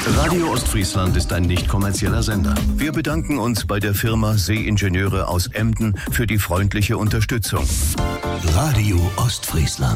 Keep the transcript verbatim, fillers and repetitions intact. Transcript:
Radio Ostfriesland ist ein nicht kommerzieller Sender. Wir bedanken uns bei der Firma Seeingenieure aus Emden für die freundliche Unterstützung. Radio Ostfriesland.